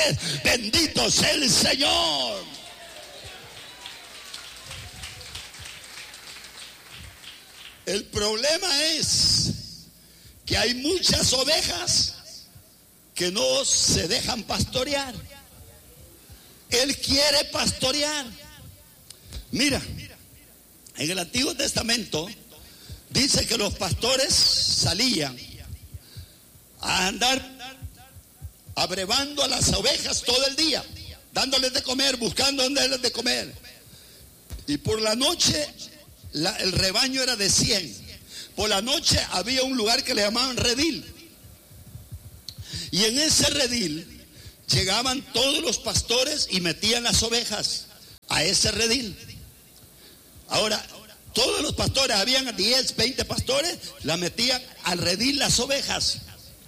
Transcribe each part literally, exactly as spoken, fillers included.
Nazaret. Bendito sea el Señor. El problema es que hay muchas ovejas que no se dejan pastorear. Él quiere pastorear. Mira, en el Antiguo Testamento dice que los pastores salían a andar abrevando a las ovejas todo el día, dándoles de comer, buscando dándoles de comer. Y por la noche la, el rebaño era de cien. Por la noche había un lugar que le llamaban redil. Y en ese redil llegaban todos los pastores y metían las ovejas a ese redil. Ahora, todos los pastores, habían diez, veinte pastores, la metían al redil las ovejas.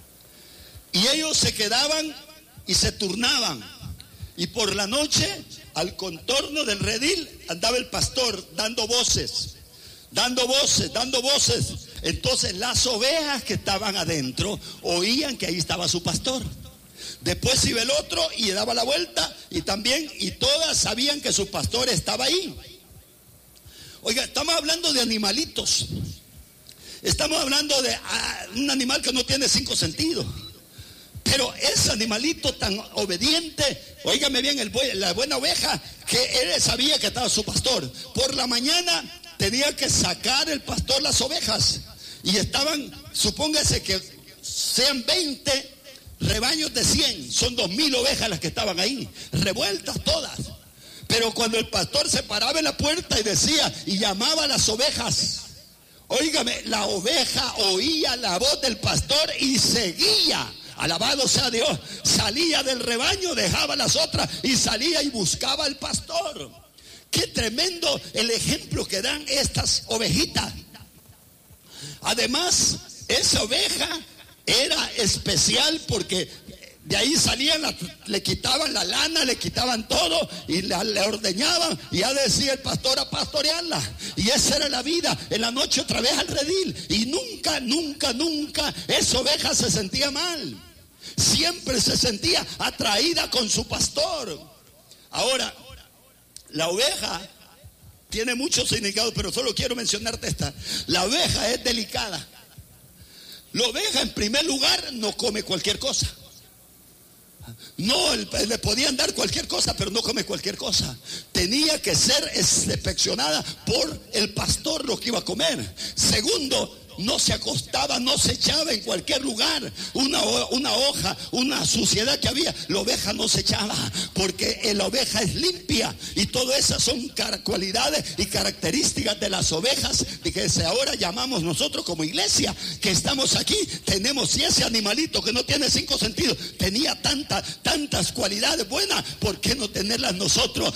Y ellos se quedaban y se turnaban. Y por la noche, al contorno del redil, andaba el pastor dando voces. Dando voces, dando voces. Entonces las ovejas que estaban adentro oían que ahí estaba su pastor. Después iba el otro y daba la vuelta y también, y todas sabían que su pastor estaba ahí. Oiga, estamos hablando de animalitos. Estamos hablando de ah, un animal que no tiene cinco sentidos. Pero ese animalito tan obediente, óigame bien, el buey, la buena oveja, que él sabía que estaba su pastor. Por la mañana tenía que sacar el pastor las ovejas. Y estaban, supóngase que sean veinte rebaños de cien, son dos mil ovejas las que estaban ahí, revueltas todas. Pero cuando el pastor se paraba en la puerta y decía, y llamaba a las ovejas, óigame, la oveja oía la voz del pastor y seguía. Alabado sea Dios. Salía del rebaño, dejaba las otras y salía y buscaba al pastor. Qué tremendo el ejemplo que dan estas ovejitas. Además, esa oveja era especial porque de ahí salían, la, le quitaban la lana, le quitaban todo y la, le ordeñaban, y ya decía el pastor a pastorearla. Y esa era la vida. En la noche otra vez al redil. Y nunca, nunca, nunca esa oveja se sentía mal. Siempre se sentía atraída con su pastor. Ahora, la oveja tiene muchos significados, pero solo quiero mencionarte esta. La oveja es delicada. La oveja, en primer lugar, no come cualquier cosa. No, le podían dar cualquier cosa, pero no come cualquier cosa. Tenía que ser inspeccionada por el pastor lo que iba a comer. Segundo, no se acostaba, no se echaba en cualquier lugar. Una, una hoja, una suciedad que había, la oveja no se echaba, porque la oveja es limpia. Y todas esas son cualidades y características de las ovejas que ahora llamamos nosotros como iglesia, que estamos aquí. Tenemos, y ese animalito que no tiene cinco sentidos tenía tantas, tantas cualidades buenas, ¿por qué no tenerlas nosotros